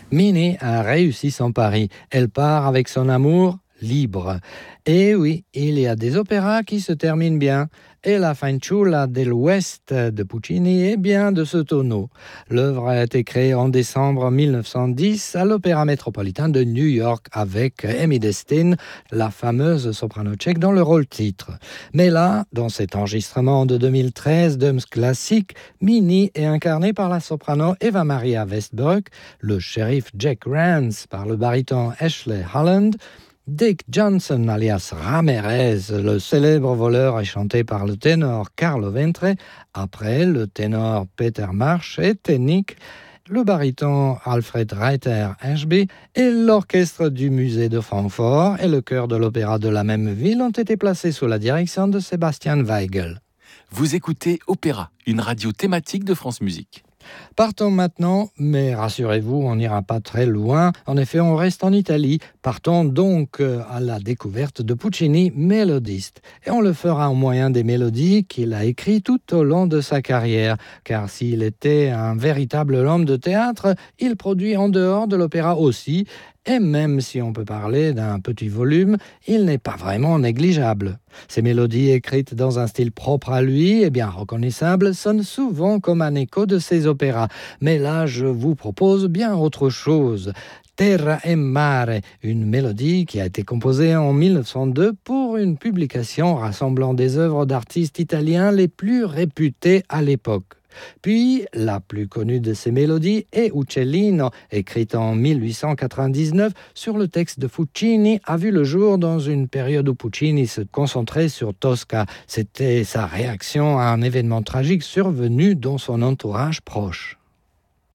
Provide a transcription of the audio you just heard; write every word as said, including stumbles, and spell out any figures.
Minnie a réussi son pari. Elle part avec son amour libre. Et oui, il y a des opéras qui se terminent bien. Et la Fanciulla dell'Ouest de Puccini est bien de ce tonneau. L'œuvre a été créée en décembre mille neuf cent dix à l'Opéra Métropolitain de New York avec Amy Destin, la fameuse soprano tchèque, dans le rôle titre. Mais là, dans cet enregistrement de deux mille treize d'Hums Classique, Minnie est incarnée par la soprano Eva Maria Westbroek, le shérif Jack Rance par le baryton Ashley Holland, Dick Johnson, alias Ramirez, le célèbre voleur, est chanté par le ténor Carlo Ventre. Après, le ténor Peter Marsh et Ténique, le baryton Alfred Reiter-Ashby et l'orchestre du musée de Francfort et le chœur de l'opéra de la même ville ont été placés sous la direction de Sebastian Weigel. Vous écoutez Opéra, une radio thématique de France Musique. Partons maintenant, mais rassurez-vous, on n'ira pas très loin. En effet, on reste en Italie. Partons donc à la découverte de Puccini, mélodiste. Et on le fera au moyen des mélodies qu'il a écrites tout au long de sa carrière. Car s'il était un véritable homme de théâtre, il produit en dehors de l'opéra aussi. Et même si on peut parler d'un petit volume, il n'est pas vraiment négligeable. Ces mélodies écrites dans un style propre à lui et bien reconnaissable sonnent souvent comme un écho de ses opéras. Mais là, je vous propose bien autre chose. Terra e Mare, une mélodie qui a été composée en mille neuf cent deux pour une publication rassemblant des œuvres d'artistes italiens les plus réputés à l'époque. Puis, la plus connue de ces mélodies est Uccellino, écrite en mille huit cent quatre-vingt-dix-neuf sur le texte de Puccini, a vu le jour dans une période où Puccini se concentrait sur Tosca. C'était sa réaction à un événement tragique survenu dans son entourage proche.